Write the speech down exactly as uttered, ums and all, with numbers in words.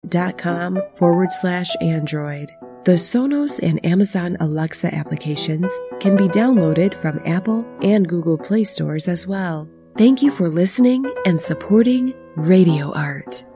dot.com forward slash Android. The Sonos and Amazon Alexa applications can be downloaded from Apple and Google Play stores as well. Thank you for listening and supporting Radio Art.